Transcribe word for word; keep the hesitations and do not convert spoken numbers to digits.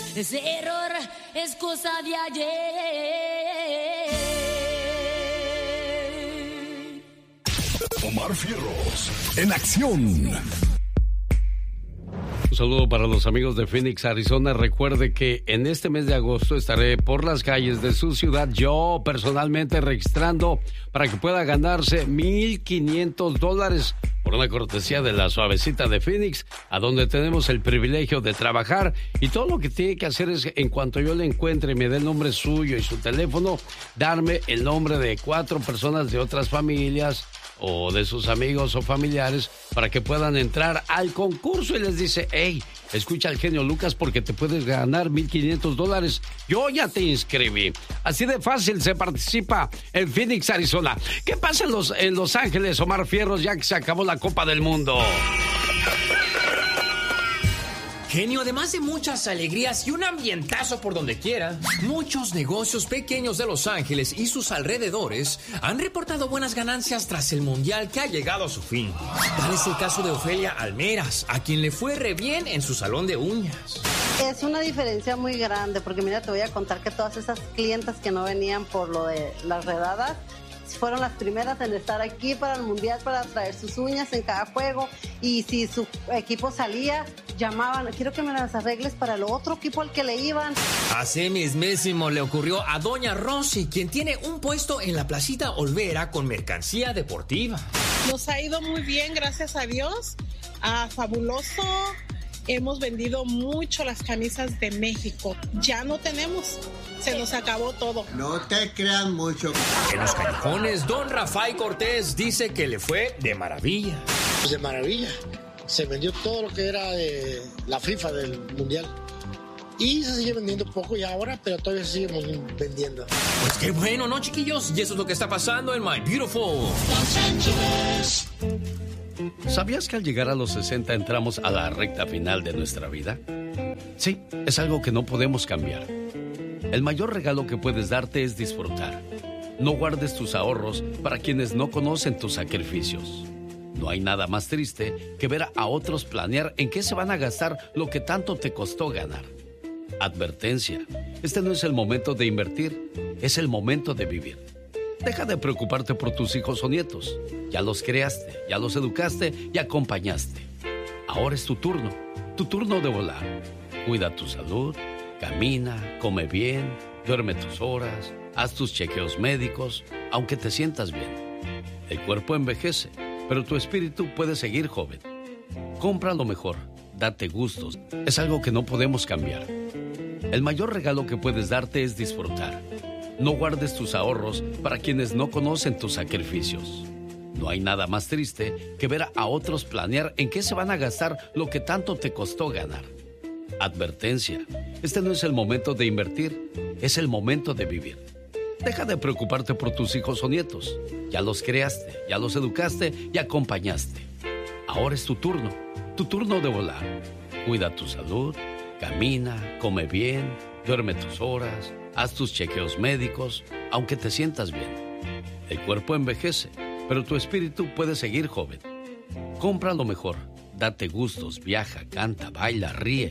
ese error es cosa de ayer. Omar Fierros, en acción. Un saludo para los amigos de Phoenix, Arizona. Recuerde que en este mes de agosto estaré por las calles de su ciudad, yo personalmente registrando para que pueda ganarse mil quinientos dólares por una cortesía de la Suavecita de Phoenix, a donde tenemos el privilegio de trabajar. Y todo lo que tiene que hacer es, en cuanto yo le encuentre y me dé el nombre suyo y su teléfono, darme el nombre de cuatro personas de otras familias o de sus amigos o familiares para que puedan entrar al concurso, y les dice: hey, escucha al genio Lucas porque te puedes ganar mil quinientos dólares. Yo ya te inscribí. Así de fácil se participa en Phoenix, Arizona. ¿Qué pasa en Los, en Los Ángeles, Omar Fierros, ya que se acabó la Copa del Mundo? Genio, además de muchas alegrías y un ambientazo por donde quiera, muchos negocios pequeños de Los Ángeles y sus alrededores han reportado buenas ganancias tras el Mundial que ha llegado a su fin. Tal es el caso de Ofelia Almeras, a quien le fue re bien en su salón de uñas. Es una diferencia muy grande, porque mira, te voy a contar que todas esas clientas que no venían por lo de las redadas fueron las primeras en estar aquí para el Mundial, para traer sus uñas en cada juego, y si su equipo salía, llamaban: quiero que me las arregles para el otro equipo al que le iban. Así mismísimo le ocurrió a doña Rosy, quien tiene un puesto en la Placita Olvera con mercancía deportiva. Nos ha ido muy bien, gracias a Dios. Ah, fabuloso. Hemos vendido mucho las camisas de México. Ya no tenemos. Se nos acabó todo. No te crean mucho. En los callejones, don Rafael Cortés dice que le fue de maravilla. Pues de maravilla. Se vendió todo lo que era de la FIFA del Mundial. Y se sigue vendiendo poco y ahora, pero todavía se sigue vendiendo. Pues qué bueno, ¿no, chiquillos? Y eso es lo que está pasando en My Beautiful Los Ángeles. ¿Sabías que al llegar a los sesenta entramos a la recta final de nuestra vida? Sí, es algo que no podemos cambiar. El mayor regalo que puedes darte es disfrutar. No guardes tus ahorros para quienes no conocen tus sacrificios. No hay nada más triste que ver a otros planear en qué se van a gastar lo que tanto te costó ganar. Advertencia: este no es el momento de invertir, es el momento de vivir. Deja de preocuparte por tus hijos o nietos. Ya los creaste, ya los educaste y acompañaste. Ahora es tu turno, tu turno de volar. Cuida tu salud, camina, come bien, duerme tus horas, haz tus chequeos médicos, aunque te sientas bien. El cuerpo envejece, pero tu espíritu puede seguir joven. Compra lo mejor, date gustos, es algo que no podemos cambiar. El mayor regalo que puedes darte es disfrutar. No guardes tus ahorros para quienes no conocen tus sacrificios. No hay nada más triste que ver a otros planear en qué se van a gastar lo que tanto te costó ganar. Advertencia: este no es el momento de invertir, es el momento de vivir. Deja de preocuparte por tus hijos o nietos. Ya los creaste, ya los educaste y acompañaste. Ahora es tu turno, tu turno de volar. Cuida tu salud, camina, come bien, duerme tus horas, haz tus chequeos médicos, aunque te sientas bien. El cuerpo envejece, pero tu espíritu puede seguir joven. Compra lo mejor, date gustos, viaja, canta, baila, ríe,